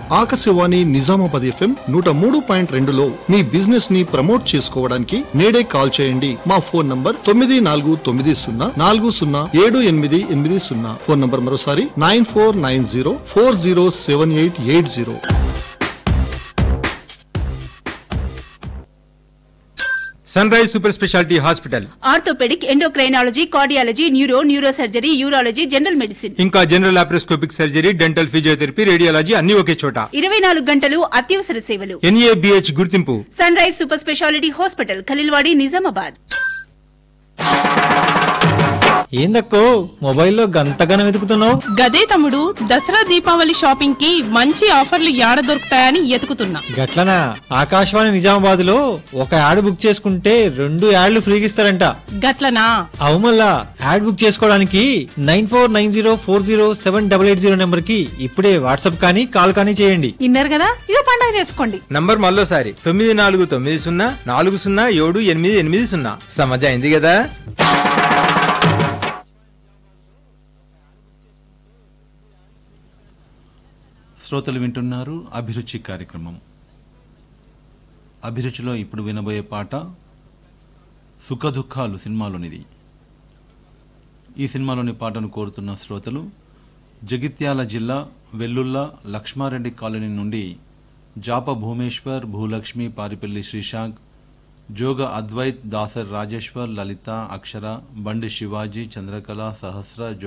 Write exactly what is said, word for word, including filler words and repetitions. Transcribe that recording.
Akashvani Nizamabad FM నూట మూడు point రెండులో మీ బిజినెస్ ని ప్రమోట్ చేసుకోవడానికి నేడే కాల్ చేయండి. మా ఫోన్ నంబర్ తొమ్మిది నాలుగు తొమ్మిది సున్నా నాలుగు సున్నా ఏడు ఎనిమిది ఎనిమిది సున్నా. ఫోన్ నంబర్ మరోసారి nine four nine zero four zero seven eight eight zero. Sun rise super speciality hospital orthopaedic, endocrinology, cardiology, neuro, neuro surgery, urology, general medicine, ఇంకా general laparoscopic surgery, dental, physiotherapy, radiology అన్ని ఒకే చోట. ఇరవై నాలుగు గంటలు అత్యవసర సేవలు. NABH గుర్తింపు. Sun rise super speciality hospital, Khaleelwadi, Nizamabad. ఏందక్కో మొబైల్లో గంతగానం వెతుకుతున్నావు? గదే తమ్ముడు, దసరా దీపావళి షాపింగ్ కి మంచి ఆఫర్లు యాడ దొరుకుతాయని ఎతుకుతున్నా. గట్లనా? ఆకాశవాణి నిజామాబాద్ లో ఒక యాడ్ బుక్ చేసుకుంటే రెండు యాడ్లు ఫ్రీగా ఇస్తారంట. గట్లనా? అవు మళ్ళా యాడ్ బుక్ చేసుకోవడానికి nine four nine zero four zero seven double eight zero number కి ఇప్పుడే వాట్సాప్ కానీ కాల్ కానీ చేయండి. ఇన్నారు కదా, ఇదో పండగ చేసుకోండి. నంబర్ మళ్ళోసారి తొమ్మిది నాలుగు తొమ్మిది సున్నా నాలుగు సున్నా ఏడు ఎనిమిది ఎనిమిది సున్నా. సమజ్ అయింది కదా? శ్రోతలు వింటున్నారు అభిరుచి కార్యక్రమం. అభిరుచిలో ఇప్పుడు వినబోయే పాట సుఖదుఖాలు సినిమాలోనిది. ఈ సినిమాలోని పాటను కోరుతున్న శ్రోతలు జగిత్యాల జిల్లా వెల్లుల్లా లక్ష్మారెడ్డి కాలనీ నుండి జాప భూమేశ్వర్, భూలక్ష్మి, పారిపల్లి శ్రీశాంక్, జోగ అద్వైత్, దాసర్ రాజేశ్వర్, లలిత, అక్షర, బండి శివాజీ, చంద్రకళ, సహస్ర,